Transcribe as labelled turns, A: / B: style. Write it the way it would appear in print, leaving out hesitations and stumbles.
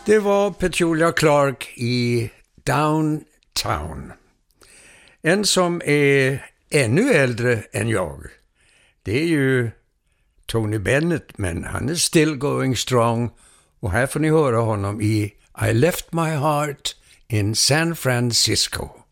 A: Det var Petula Clark i Downtown. En som är ännu äldre än jag. Det är ju Tony Bennett, men han är still going strong. Och här får ni höra honom i I Left My Heart in San Francisco.